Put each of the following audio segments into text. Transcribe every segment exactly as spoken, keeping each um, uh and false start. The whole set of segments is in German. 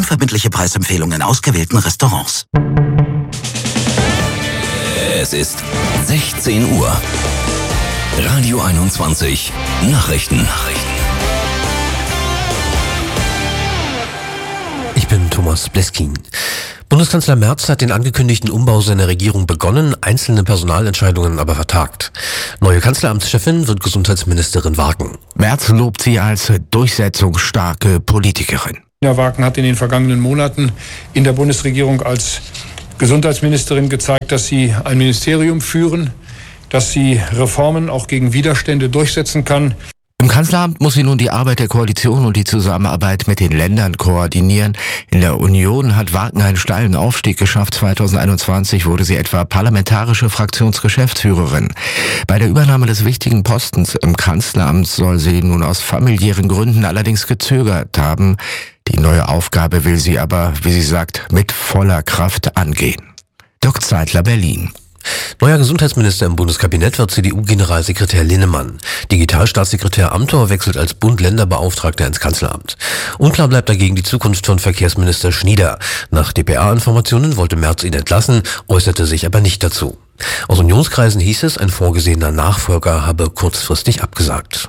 Unverbindliche Preisempfehlungen in ausgewählten Restaurants. Es ist sechzehn Uhr. Radio einundzwanzig Nachrichten. Nachrichten. Ich bin Thomas Bleskin. Bundeskanzler Merz hat den angekündigten Umbau seiner Regierung begonnen, einzelne Personalentscheidungen aber vertagt. Neue Kanzleramtschefin wird Gesundheitsministerin Wagen. Merz lobt sie als durchsetzungsstarke Politikerin. Nina Wagen hat in den vergangenen Monaten in der Bundesregierung als Gesundheitsministerin gezeigt, dass sie ein Ministerium führen, dass sie Reformen auch gegen Widerstände durchsetzen kann. Im Kanzleramt muss sie nun die Arbeit der Koalition und die Zusammenarbeit mit den Ländern koordinieren. In der Union hat Wagen einen steilen Aufstieg geschafft. zweitausendeinundzwanzig wurde sie etwa parlamentarische Fraktionsgeschäftsführerin. Bei der Übernahme des wichtigen Postens im Kanzleramt soll sie nun aus familiären Gründen allerdings gezögert haben. Die neue Aufgabe will sie aber, wie sie sagt, mit voller Kraft angehen. Dirk Zeitler, Berlin. Neuer Gesundheitsminister im Bundeskabinett wird C D U-Generalsekretär Linnemann. Digitalstaatssekretär Amthor wechselt als Bund-Länder-Beauftragter ins Kanzleramt. Unklar bleibt dagegen die Zukunft von Verkehrsminister Schnieder. Nach D P A-Informationen wollte Merz ihn entlassen, äußerte sich aber nicht dazu. Aus Unionskreisen hieß es, ein vorgesehener Nachfolger habe kurzfristig abgesagt.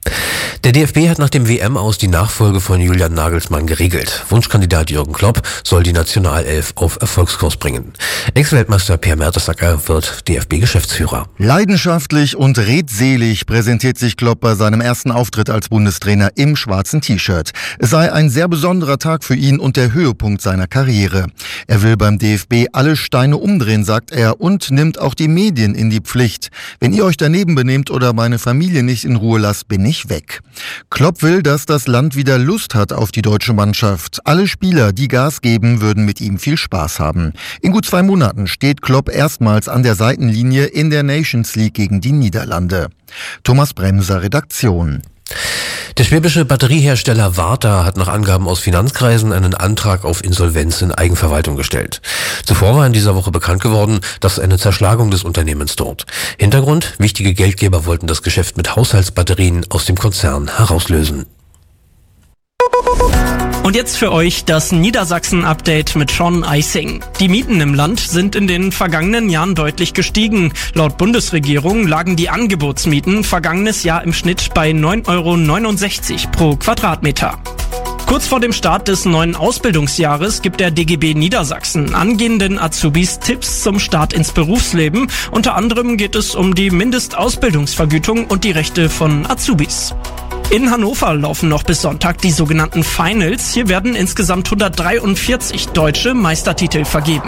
Der D F B hat nach dem W M-Aus die Nachfolge von Julian Nagelsmann geregelt. Wunschkandidat Jürgen Klopp soll die Nationalelf auf Erfolgskurs bringen. Ex-Weltmeister Per Mertesacker wird D F B-Geschäftsführer. Leidenschaftlich und redselig präsentiert sich Klopp bei seinem ersten Auftritt als Bundestrainer im schwarzen T-Shirt. Es sei ein sehr besonderer Tag für ihn und der Höhepunkt seiner Karriere. Er will beim D F B alle Steine umdrehen, sagt er, und nimmt auch die Medien in die Pflicht. Wenn ihr euch daneben benehmt oder meine Familie nicht in Ruhe lasst, bin ich weg. Klopp will, dass das Land wieder Lust hat auf die deutsche Mannschaft. Alle Spieler, die Gas geben, würden mit ihm viel Spaß haben. In gut zwei Monaten steht Klopp erstmals an der Seitenlinie in der Nations League gegen die Niederlande. Thomas Bremser, Redaktion. Der schwäbische Batteriehersteller Varta hat nach Angaben aus Finanzkreisen einen Antrag auf Insolvenz in Eigenverwaltung gestellt. Zuvor war in dieser Woche bekannt geworden, dass eine Zerschlagung des Unternehmens droht. Hintergrund: wichtige Geldgeber wollten das Geschäft mit Haushaltsbatterien aus dem Konzern herauslösen. Und jetzt für euch das Niedersachsen-Update mit Sean Eising. Die Mieten im Land sind in den vergangenen Jahren deutlich gestiegen. Laut Bundesregierung lagen die Angebotsmieten vergangenes Jahr im Schnitt bei neun Euro neunundsechzig pro Quadratmeter. Kurz vor dem Start des neuen Ausbildungsjahres gibt der D G B Niedersachsen angehenden Azubis Tipps zum Start ins Berufsleben. Unter anderem geht es um die Mindestausbildungsvergütung und die Rechte von Azubis. In Hannover laufen noch bis Sonntag die sogenannten Finals. Hier werden insgesamt hundertdreiundvierzig deutsche Meistertitel vergeben.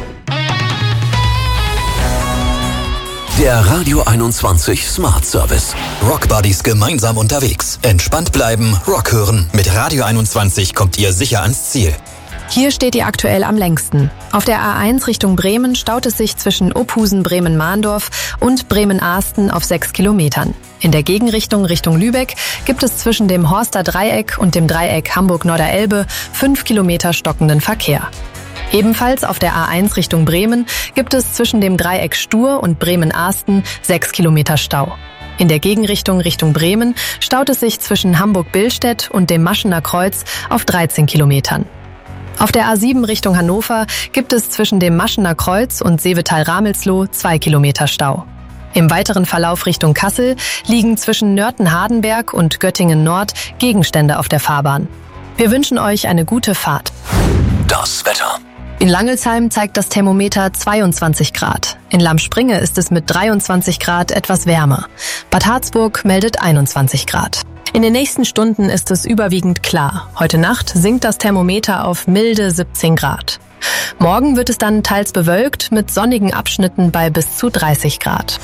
Der Radio einundzwanzig Smart Service. Rock Buddies gemeinsam unterwegs. Entspannt bleiben, Rock hören. Mit Radio einundzwanzig kommt ihr sicher ans Ziel. Hier steht ihr aktuell am längsten. Auf der A eins Richtung Bremen staut es sich zwischen Ophusen-Bremen-Mahndorf und Bremen-Ahsten auf sechs Kilometern. In der Gegenrichtung Richtung Lübeck gibt es zwischen dem Horster Dreieck und dem Dreieck Hamburg-Norderelbe fünf Kilometer stockenden Verkehr. Ebenfalls auf der A eins Richtung Bremen gibt es zwischen dem Dreieck Stur und Bremen-Ahsten sechs Kilometer Stau. In der Gegenrichtung Richtung Bremen staut es sich zwischen Hamburg-Billstedt und dem Maschener Kreuz auf dreizehn Kilometern. Auf der A sieben Richtung Hannover gibt es zwischen dem Maschener Kreuz und Seevetal-Ramelsloh zwei Kilometer Stau. Im weiteren Verlauf Richtung Kassel liegen zwischen Nörten-Hardenberg und Göttingen-Nord Gegenstände auf der Fahrbahn. Wir wünschen euch eine gute Fahrt. Das Wetter. In Langelsheim zeigt das Thermometer zweiundzwanzig Grad. In Lammspringe ist es mit dreiundzwanzig Grad etwas wärmer. Bad Harzburg meldet einundzwanzig Grad. In den nächsten Stunden ist es überwiegend klar. Heute Nacht sinkt das Thermometer auf milde siebzehn Grad. Morgen wird es dann teils bewölkt mit sonnigen Abschnitten bei bis zu dreißig Grad.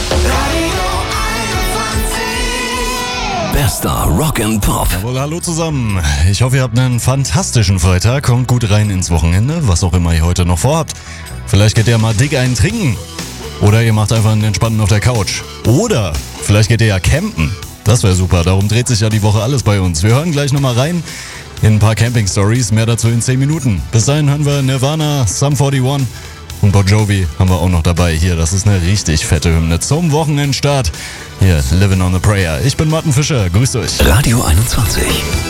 Bester Rock and Pop. Jawohl, hallo zusammen. Ich hoffe, ihr habt einen fantastischen Freitag. Kommt gut rein ins Wochenende, was auch immer ihr heute noch vorhabt. Vielleicht geht ihr mal dick einen trinken. Oder ihr macht einfach einen entspannten auf der Couch. Oder vielleicht geht ihr ja campen. Das wäre super, darum dreht sich ja die Woche alles bei uns. Wir hören gleich nochmal rein in ein paar Camping-Stories, mehr dazu in zehn Minuten. Bis dahin hören wir Nirvana, Sum einundvierzig und Bon Jovi haben wir auch noch dabei. Hier, das ist eine richtig fette Hymne zum Wochenendstart. Hier, Living on a Prayer. Ich bin Martin Fischer, grüßt euch. Radio einundzwanzig.